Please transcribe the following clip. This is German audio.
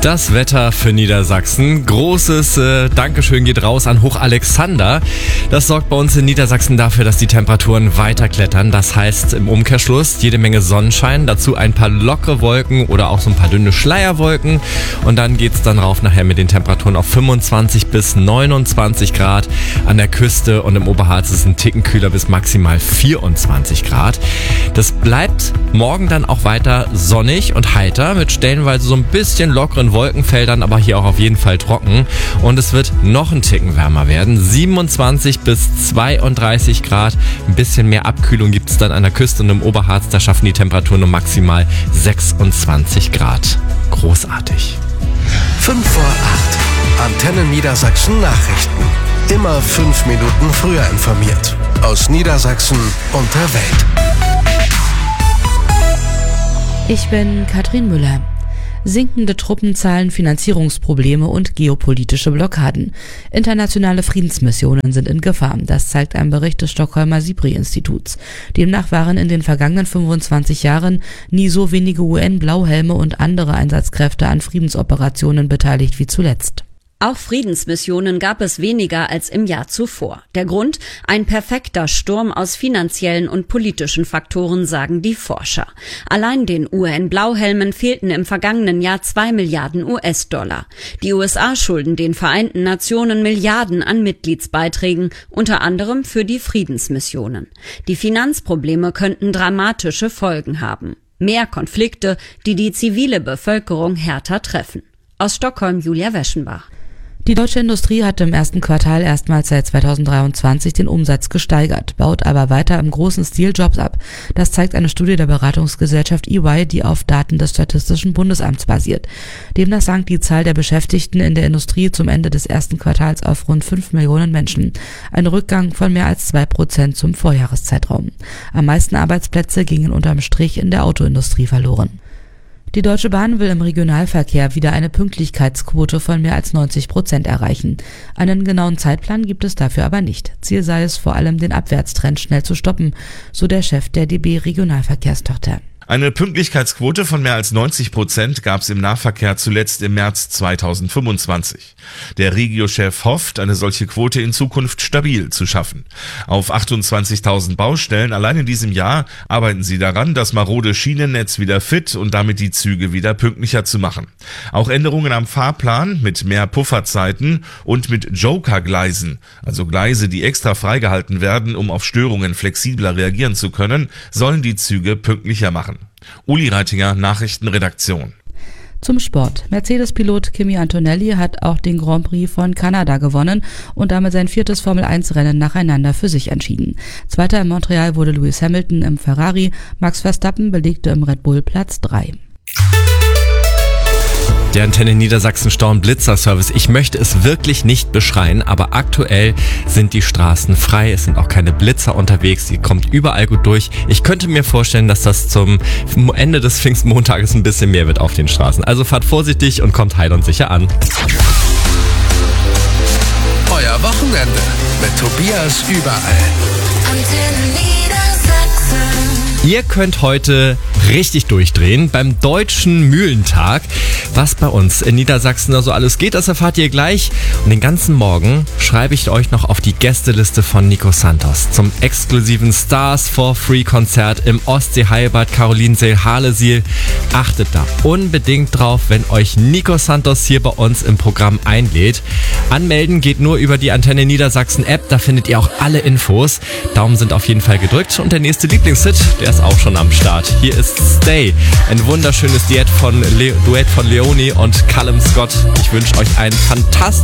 Das Wetter für Niedersachsen. Großes Dankeschön geht raus an Hoch Alexander. Das sorgt bei uns in Niedersachsen dafür, dass die Temperaturen weiter klettern. Das heißt im Umkehrschluss jede Menge Sonnenschein, dazu ein paar lockere Wolken oder auch so ein paar dünne Schleierwolken. Und dann geht's dann rauf nachher mit den Temperaturen auf 25 bis 29 Grad. An der Küste und im Oberharz ist es ein Ticken kühler bis maximal 24 Grad. Das bleibt morgen dann auch weiter sonnig und heiter mit stellenweise so ein bisschen lockeren Wolkenfeldern, aber hier auch auf jeden Fall trocken. Und es wird noch ein Ticken wärmer werden. 27 bis 32 Grad. Ein bisschen mehr Abkühlung gibt es dann an der Küste und im Oberharz. Da schaffen die Temperaturen nur maximal 26 Grad. Großartig. 5 vor 8. Antenne Niedersachsen Nachrichten. Immer 5 Minuten früher informiert. Aus Niedersachsen und der Welt. Ich bin Katrin Müller. Sinkende Truppenzahlen, Finanzierungsprobleme und geopolitische Blockaden. Internationale Friedensmissionen sind in Gefahr. Das zeigt ein Bericht des Stockholmer SIPRI-Instituts. Demnach waren in den vergangenen 25 Jahren nie so wenige UN-Blauhelme und andere Einsatzkräfte an Friedensoperationen beteiligt wie zuletzt. Auch Friedensmissionen gab es weniger als im Jahr zuvor. Der Grund? Ein perfekter Sturm aus finanziellen und politischen Faktoren, sagen die Forscher. Allein den UN-Blauhelmen fehlten im vergangenen Jahr 2 Milliarden US-Dollar. Die USA schulden den Vereinten Nationen Milliarden an Mitgliedsbeiträgen, unter anderem für die Friedensmissionen. Die Finanzprobleme könnten dramatische Folgen haben. Mehr Konflikte, die die zivile Bevölkerung härter treffen. Aus Stockholm, Julia Weschenbach. Die deutsche Industrie hat im ersten Quartal erstmals seit 2023 den Umsatz gesteigert, baut aber weiter im großen Stil Jobs ab. Das zeigt eine Studie der Beratungsgesellschaft EY, die auf Daten des Statistischen Bundesamts basiert. Demnach sank die Zahl der Beschäftigten in der Industrie zum Ende des ersten Quartals auf rund 5 Millionen Menschen. Ein Rückgang von mehr als 2% zum Vorjahreszeitraum. Am meisten Arbeitsplätze gingen unterm Strich in der Autoindustrie verloren. Die Deutsche Bahn will im Regionalverkehr wieder eine Pünktlichkeitsquote von mehr als 90% erreichen. Einen genauen Zeitplan gibt es dafür aber nicht. Ziel sei es vor allem, den Abwärtstrend schnell zu stoppen, so der Chef der DB Regionalverkehrstochter. Eine Pünktlichkeitsquote von mehr als 90% gab es im Nahverkehr zuletzt im März 2025. Der Regio-Chef hofft, eine solche Quote in Zukunft stabil zu schaffen. Auf 28.000 Baustellen allein in diesem Jahr arbeiten sie daran, das marode Schienennetz wieder fit und damit die Züge wieder pünktlicher zu machen. Auch Änderungen am Fahrplan mit mehr Pufferzeiten und mit Joker-Gleisen, also Gleise, die extra freigehalten werden, um auf Störungen flexibler reagieren zu können, sollen die Züge pünktlicher machen. Uli Reitinger, Nachrichtenredaktion. Zum Sport. Mercedes-Pilot Kimi Antonelli hat auch den Grand Prix von Kanada gewonnen und damit sein 4. Formel-1-Rennen nacheinander für sich entschieden. Zweiter in Montreal wurde Lewis Hamilton im Ferrari, Max Verstappen belegte im Red Bull Platz 3. Der Antenne Niedersachsen Storm-Blitzer-Service. Ich möchte es wirklich nicht beschreien, aber aktuell sind die Straßen frei. Es sind auch keine Blitzer unterwegs. Die kommt überall gut durch. Ich könnte mir vorstellen, dass das zum Ende des Pfingstmontages ein bisschen mehr wird auf den Straßen. Also fahrt vorsichtig und kommt heil und sicher an. Euer Wochenende mit Tobias überall. Antenne Niedersachsen. Ihr könnt heute richtig durchdrehen beim Deutschen Mühlentag. Was bei uns in Niedersachsen da so alles geht, das erfahrt ihr gleich. Und den ganzen Morgen schreibe ich euch noch auf die Gästeliste von Nico Santos zum exklusiven Stars for Free Konzert im Ostsee-Heilbad Karolinensee-Halesiel. Achtet da unbedingt drauf, wenn euch Nico Santos hier bei uns im Programm einlädt. Anmelden geht nur über die Antenne Niedersachsen App, da findet ihr auch alle Infos. Daumen sind auf jeden Fall gedrückt und der nächste Lieblingshit, der ist auch schon am Start. Hier ist Stay, ein wunderschönes Duett von Leonie und Callum Scott. Ich wünsche euch einen fantastischen